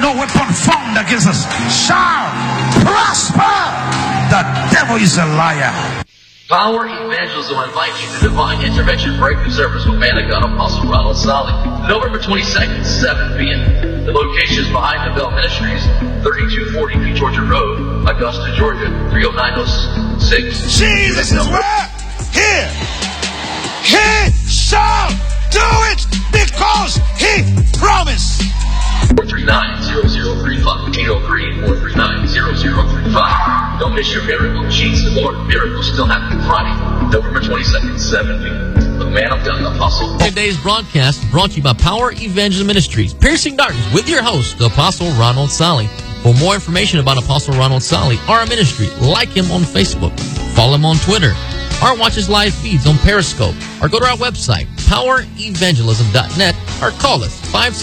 no weapon formed against us shall prosper. The devil is a liar. Power Evangelism invites you to Divine Intervention Breakthrough Service with Man of God Apostle Ronald Solly, November 22nd, 7 p.m. The location is behind the Bell Ministries, 3240 P. Georgia Road, Augusta, Georgia, 30906. Jesus is where? Here. He shall do it because he promised. 439-0035, 803-439-0035. Don't miss your miracle. Jesus the Lord. Miracles still happening Friday, November 22nd, 7 p.m. The Man of God Apostle. Today's broadcast brought to you by Power Evangelism Ministries, Piercing Darkness, with your host, the Apostle Ronald Solly. For more information about Apostle Ronald Solly or our ministry, like him on Facebook, follow him on Twitter, or watch his live feeds on Periscope, or go to our website, powerevangelism.net, or call us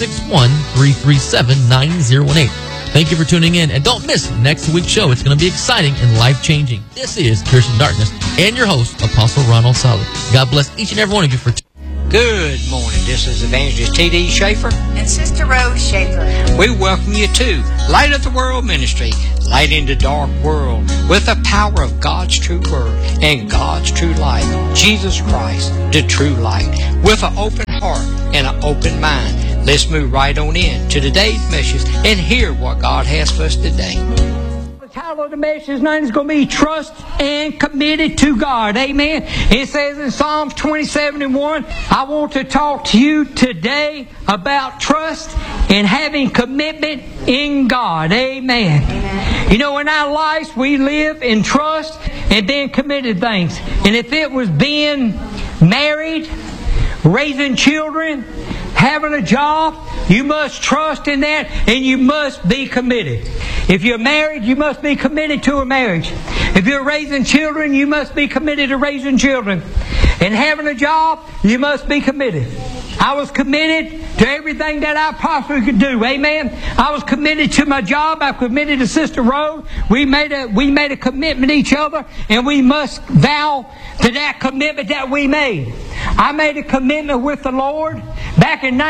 561-337-9018. Thank you for tuning in, and don't miss next week's show. It's going to be exciting and life-changing. This is Piercing Darkness, and your host, Apostle Ronald Solly. God bless each and every one of you for Good morning. This is Evangelist T.D. Schaefer and Sister Rose Schaefer. We welcome you to Light of the World Ministry, light in the dark world with the power of God's true word and God's true light, Jesus Christ, the true light, with an open heart and an open mind. Let's move right on in to today's message and hear what God has for us today. The title of the message tonight is going to be Trust and Committed to God. Amen. It says in Psalms 27:1, I want to talk to you today about trust and having commitment in God. Amen. You know, in our lives we live in trust and being committed things. And if it was being married, raising children, having a job, you must trust in that and you must be committed. If you're married, you must be committed to a marriage. If you're raising children, you must be committed to raising children. And having a job, you must be committed. I was committed to everything that I possibly could do. Amen. I was committed to my job. I committed to Sister Rose. We made a commitment to each other, and we must vow to that commitment that we made. I made a commitment with the Lord back in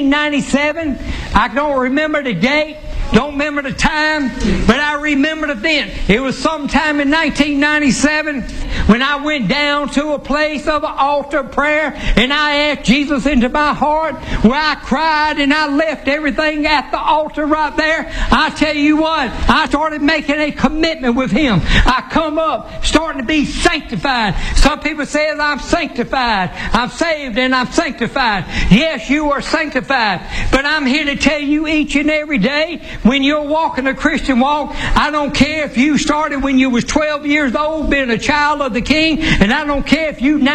1997. I don't remember the date, don't remember the time, but I remember the event. It was sometime in 1997 when I went down to a place of an altar prayer and I asked Jesus into my heart, where I cried and I left everything at the altar right there. I tell you what, I started making a commitment with Him. I come up starting to be sanctified. Some people say I'm sanctified. I'm saved and I'm sanctified. Yes, you are sanctified. But I'm here to tell you each and every day, when you're walking a Christian walk, I don't care if you started when you was 12 years old being a child of the King, and I don't care if you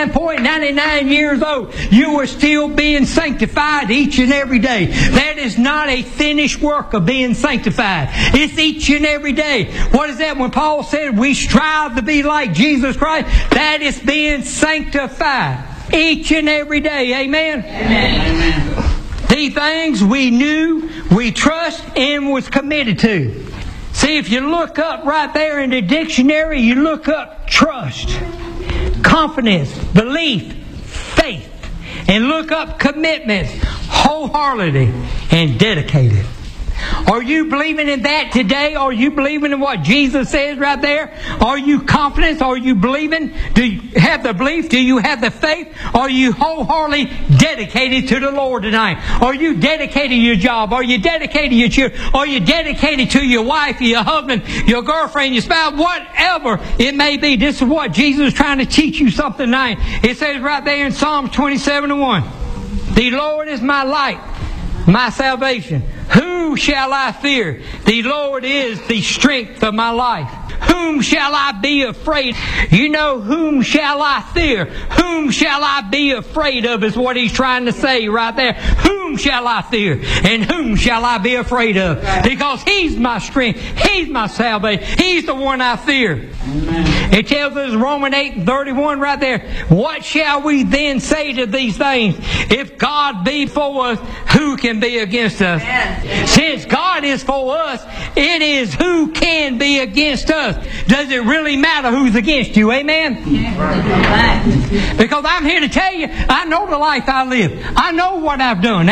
99.99 years old, you are still being sanctified each and every day. That is not a finished work of being sanctified. It's each and every day. What is that when Paul said we strive to be like Jesus Christ? That is being sanctified each and every day. Amen? Amen. These things we knew, we trust, and was committed to. See, if you look up right there in the dictionary, you look up trust, confidence, belief, faith, and look up commitment, wholeheartedly and dedicated. Are you believing in that today? Are you believing in what Jesus says right there? Are you confident? Are you believing? Do you have the belief? Do you have the faith? Are you wholeheartedly dedicated to the Lord tonight? Are you dedicated to your job? Are you dedicated to your children? Are you dedicated to your wife, your husband, your girlfriend, your spouse, whatever it may be? This is what Jesus is trying to teach you something tonight. It says right there in Psalms 27:1, the Lord is my light, my salvation. Whom shall I fear? The Lord is the strength of my life. Whom shall I be afraid? You know, whom shall I fear? Whom shall I be afraid of is what he's trying to say right there. Whom shall I fear? And whom shall I be afraid of? Because He's my strength. He's my salvation. He's the one I fear. Amen. It tells us Romans 8:31 right there. What shall we then say to these things? If God be for us, who can be against us? Amen. Since God is for us, it is who can be against us. Does it really matter who's against you? Amen? Because I'm here to tell you, I know the life I live. I know what I've done.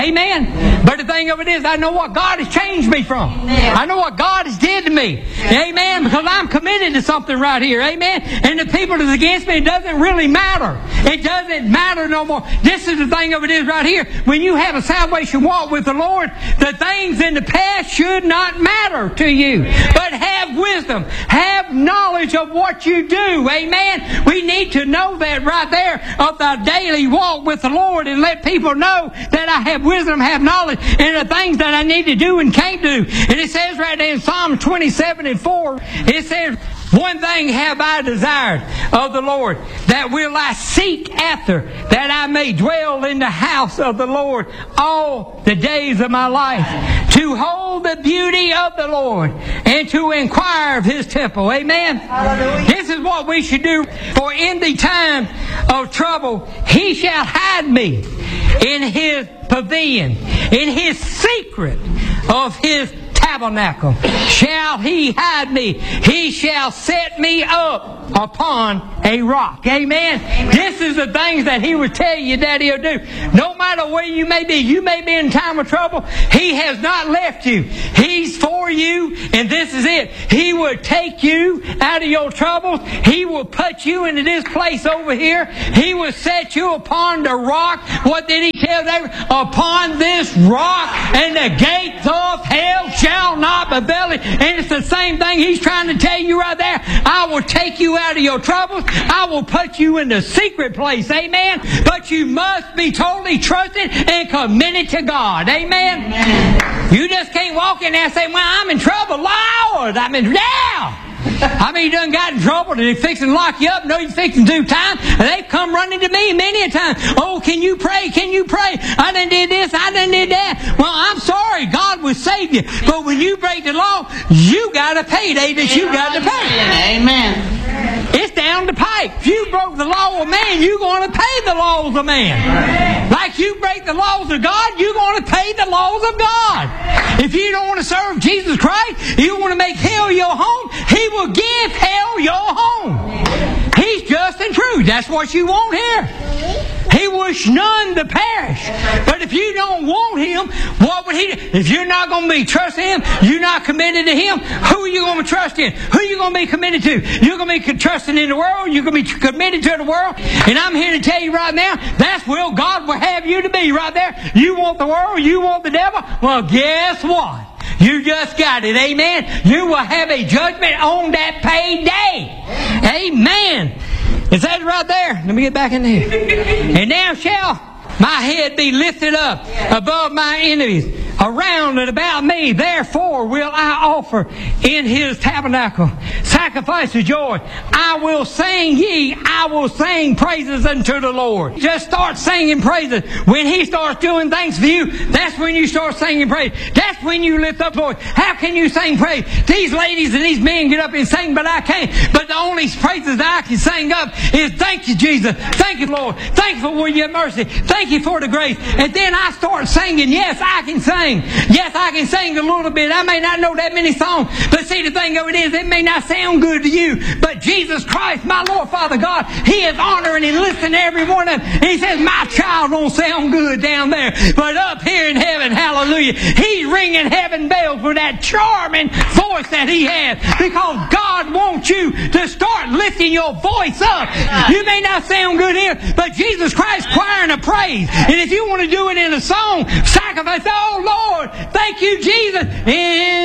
Amen. But the thing of it is, I know what God has changed me from. I know what God has did to me. Amen. Because I'm committed to something right here. Amen. And the people that's against me, it doesn't really matter. It doesn't matter no more. This is the thing of it is right here. When you have a salvation walk with the Lord, the things in the past should not matter to you. But have wisdom. Have knowledge of what you do. Amen. We need to know that right there of the daily walk with the Lord, and let people know that I have wisdom, have knowledge, and the things that I need to do and can't do. And it says right there in Psalm 27:4, it says, one thing have I desired of the Lord, that will I seek after, that I may dwell in the house of the Lord all the days of my life, to hold the beauty of the Lord, and to inquire of His temple. Amen. Hallelujah. This is what we should do. For in the time of trouble, He shall hide me in His pavilion, in His secret of His tabernacle shall He hide me. He shall set me up upon a rock. Amen. This is the things that He would tell you that He'll do. No matter where you may be in time of trouble, He has not left you. He's for you, and this is it. He will take you out of your troubles. He will put you into this place over here. He will set you upon the rock. What did He tell David? Upon this rock, and the gates of hell shall not prevail. And it's the same thing He's trying to tell you right there. I will take you out of your troubles. I will put you in the secret place. Amen. But you must be totally trusted and committed to God. Amen. You just can't walk in there and say, well, I'm in trouble. Lord, I'm in down. I mean, you done got in trouble and they're fixing to lock you up. No, you're fixing to do time. And they've come running to me many a time. Oh, can you pray? Can you pray? I done did this. I done did that. Well, I'm sorry. God will save you. But when you break the law, you got a payday that you got to pay. Amen. It's down the pipe. If you broke the law of man, you're going to pay the laws of man. Like you break the laws of God, you're going to pay the laws of God. If you don't want to serve Jesus Christ, you want to make hell your home, He will give hell your home. He's just and true. That's what you want here. He wish none to perish. But if you don't want Him, what would He do? If you're not going to be trusting Him, you're not committed to Him, who are you going to trust in? Who are you going to be committed to? You're going to be trusting in the world. You're going to be committed to the world. And I'm here to tell you right now, that's where God will have you to be right there. You want the world? You want the devil? Well, guess what? You just got it. Amen. You will have a judgment on that payday. Amen. It says right there. Let me get back in there. And now shall my head be lifted up above my enemies around and about me. Therefore will I offer in His tabernacle sacrifice of joy. I will sing praises unto the Lord. Just start singing praises. When He starts doing things for you, that's when you start singing praise. That's when you lift up Lord. How can you sing praise? These ladies and these men get up and sing, but I can't. But the only praises that I can sing up is thank you, Jesus. Thank you, Lord. Thank you for your mercy. Thank you for the grace. And then I start singing. Yes, I can sing. Yes, I can sing a little bit. I may not know that many songs, but see, the thing of it is, it may not sound good to you, but Jesus Christ, my Lord, Father God, He is honoring and listening to every one of them. He says, my child don't sound good down there, but up here in heaven, hallelujah, He's ringing heaven bells with that charming voice that He has, because God wants you to start lifting your voice up. You may not sound good here, but Jesus Christ choiring a praise. And if you want to do it in a song, sacrifice, oh Lord, thank you, Jesus.